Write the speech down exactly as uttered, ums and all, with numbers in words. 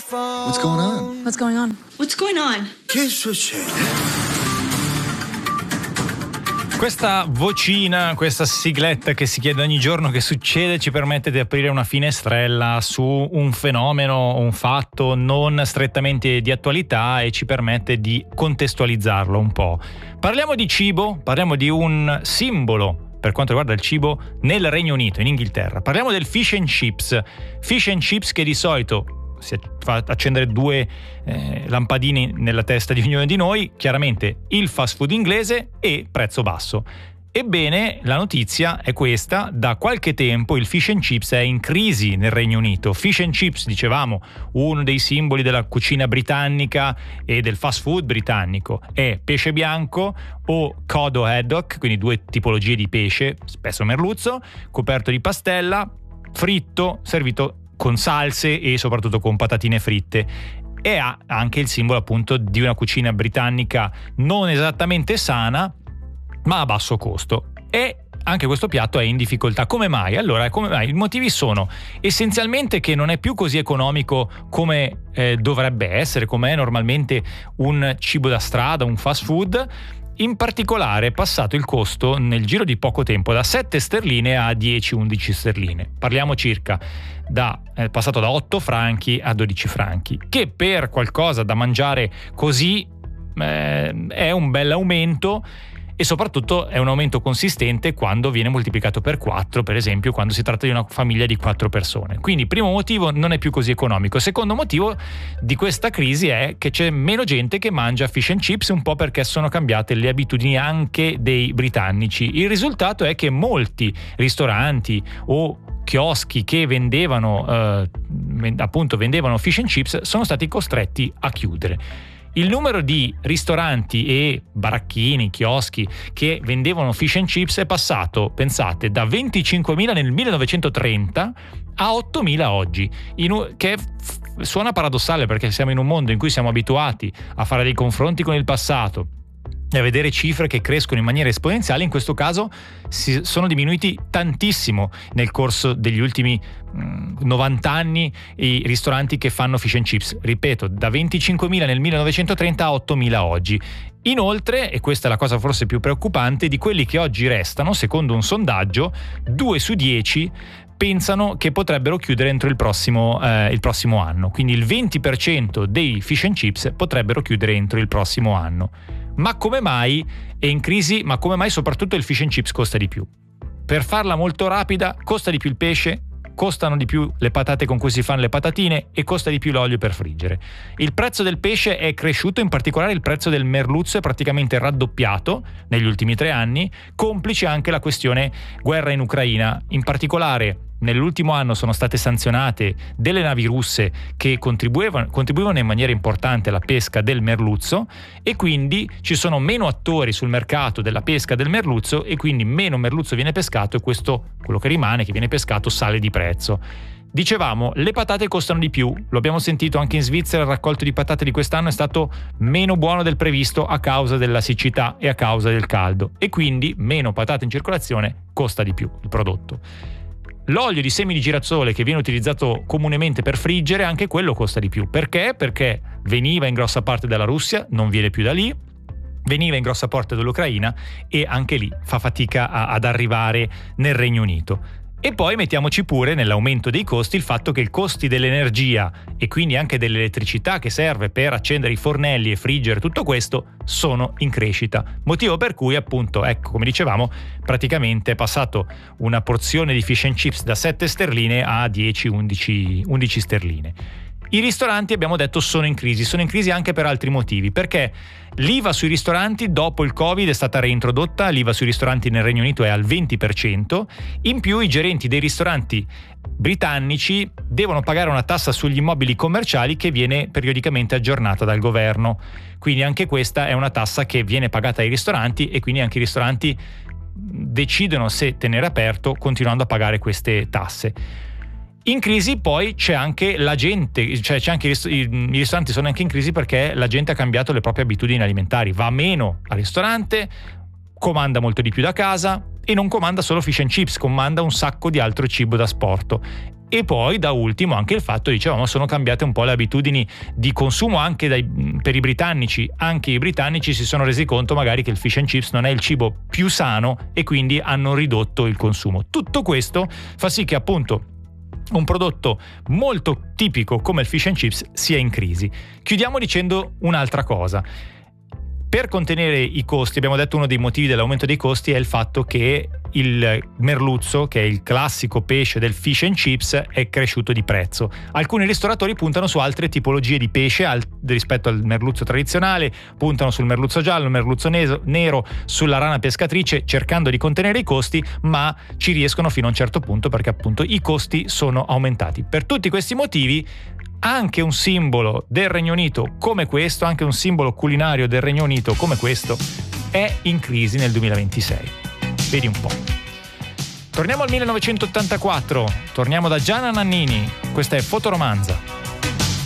What's going on? What's going on? What's going on? Che succede? Questa vocina, questa sigletta che si chiede ogni giorno che succede, ci permette di aprire una finestrella su un fenomeno, un fatto non strettamente di attualità e ci permette di contestualizzarlo un po'. Parliamo di cibo, parliamo di un simbolo per quanto riguarda il cibo nel Regno Unito, in Inghilterra. Parliamo del fish and chips. Fish and chips che di solito si fa accendere due eh, lampadini nella testa di ognuno di noi, chiaramente il fast food inglese e prezzo basso. Ebbene, la notizia è questa: da qualche tempo il fish and chips è in crisi nel Regno Unito. Fish and chips, dicevamo, uno dei simboli della cucina britannica e del fast food britannico, è pesce bianco o cod o haddock, quindi due tipologie di pesce, spesso merluzzo, coperto di pastella, fritto, servito con salse e soprattutto con patatine fritte, e ha anche il simbolo appunto di una cucina britannica non esattamente sana ma a basso costo. E anche questo piatto è in difficoltà. Come mai? Allora, come mai? I motivi sono essenzialmente che non è più così economico come eh, dovrebbe essere, come è normalmente un cibo da strada, un fast food. In particolare è passato il costo nel giro di poco tempo da sette sterline a dieci undici sterline. Parliamo circa da è passato da otto franchi a dodici franchi, che per qualcosa da mangiare così eh, è un bel aumento, e soprattutto è un aumento consistente quando viene moltiplicato per quattro, per esempio quando si tratta di una famiglia di quattro persone. Quindi primo motivo, non è più così economico. Secondo motivo di questa crisi è che c'è meno gente che mangia fish and chips, un po' perché sono cambiate le abitudini anche dei britannici. Il risultato è che molti ristoranti o chioschi che vendevano eh, appunto vendevano fish and chips sono stati costretti a chiudere. Il numero di ristoranti e baracchini, chioschi che vendevano fish and chips è passato, pensate, da venticinquemila nel millenovecentotrenta a ottomila oggi, in un, che f- suona paradossale perché siamo in un mondo in cui siamo abituati a fare dei confronti con il passato e a vedere cifre che crescono in maniera esponenziale. In questo caso si sono diminuiti tantissimo nel corso degli ultimi mh, novanta anni i ristoranti che fanno fish and chips, ripeto, da venticinquemila nel millenovecentotrenta a ottomila oggi. Inoltre, e questa è la cosa forse più preoccupante, di quelli che oggi restano, secondo un sondaggio, due su dieci pensano che potrebbero chiudere entro il prossimo, eh, il prossimo anno. Quindi il venti per cento dei fish and chips potrebbero chiudere entro il prossimo anno. Ma come mai è in crisi? Ma come mai soprattutto il fish and chips costa di più? Per farla molto rapida, costa di più il pesce, costano di più le patate con cui si fanno le patatine e costa di più l'olio per friggere. Il prezzo del pesce è cresciuto, in particolare il prezzo del merluzzo è praticamente raddoppiato negli ultimi tre anni, complice anche la questione guerra in Ucraina. In particolare nell'ultimo anno sono state sanzionate delle navi russe che contribuivano, contribuivano in maniera importante alla pesca del merluzzo, e quindi ci sono meno attori sul mercato della pesca del merluzzo e quindi meno merluzzo viene pescato, e questo, quello che rimane, che viene pescato, sale di prezzo. Dicevamo, le patate costano di più, lo abbiamo sentito anche in Svizzera, il raccolto di patate di quest'anno è stato meno buono del previsto a causa della siccità e a causa del caldo, e quindi meno patate in circolazione, costa di più il prodotto. L'olio di semi di girasole che viene utilizzato comunemente per friggere, anche quello costa di più. Perché? Perché veniva in grossa parte dalla Russia, non viene più da lì, veniva in grossa parte dall'Ucraina e anche lì fa fatica a, ad arrivare nel Regno Unito. E poi mettiamoci pure nell'aumento dei costi il fatto che i costi dell'energia e quindi anche dell'elettricità che serve per accendere i fornelli e friggere tutto questo sono in crescita, motivo per cui appunto, ecco, come dicevamo, praticamente è passato una porzione di fish and chips da sette sterline a dieci undici sterline. I ristoranti, abbiamo detto, sono in crisi, sono in crisi anche per altri motivi, perché l'I V A sui ristoranti dopo il Covid è stata reintrodotta, l'I V A sui ristoranti nel Regno Unito è al venti per cento, in più i gerenti dei ristoranti britannici devono pagare una tassa sugli immobili commerciali che viene periodicamente aggiornata dal governo, quindi anche questa è una tassa che viene pagata ai ristoranti e quindi anche i ristoranti decidono se tenere aperto continuando a pagare queste tasse. In crisi poi c'è anche la gente, cioè c'è anche i ristoranti sono anche in crisi perché la gente ha cambiato le proprie abitudini alimentari, va meno al ristorante, comanda molto di più da casa e non comanda solo fish and chips, comanda un sacco di altro cibo da asporto. E poi da ultimo anche il fatto, dicevamo, sono cambiate un po' le abitudini di consumo anche dai, per i britannici. Anche i britannici si sono resi conto magari che il fish and chips non è il cibo più sano e quindi hanno ridotto il consumo. Tutto questo fa sì che appunto un prodotto molto tipico come il fish and chips sia in crisi. Chiudiamo dicendo un'altra cosa. Per contenere i costi, abbiamo detto uno dei motivi dell'aumento dei costi è il fatto che il merluzzo, che è il classico pesce del fish and chips, è cresciuto di prezzo. Alcuni ristoratori puntano su altre tipologie di pesce al- rispetto al merluzzo tradizionale, puntano sul merluzzo giallo, il merluzzo neso- nero, sulla rana pescatrice, cercando di contenere i costi, ma ci riescono fino a un certo punto perché appunto i costi sono aumentati. Per tutti questi motivi anche un simbolo del Regno Unito come questo, anche un simbolo culinario del Regno Unito come questo, è in crisi nel duemilaventisei. Vedi un po'. Torniamo al millenovecentottantaquattro, torniamo da Gianna Nannini, questa è Fotoromanza.